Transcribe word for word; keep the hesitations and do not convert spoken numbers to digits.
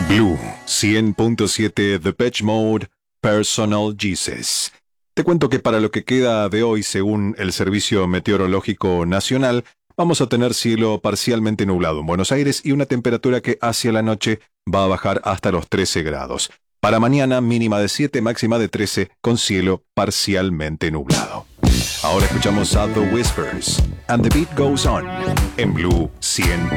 Blue cien punto siete Depeche Mode, Personal Jesus. Te cuento que para lo que queda de hoy, según el Servicio Meteorológico Nacional, vamos a tener cielo parcialmente nublado en Buenos Aires y una temperatura que hacia la noche va a bajar hasta los trece grados. Para mañana, mínima de siete, máxima de trece, con cielo parcialmente nublado. Ahora escuchamos a The Whispers, and the beat goes on, en Blue cien.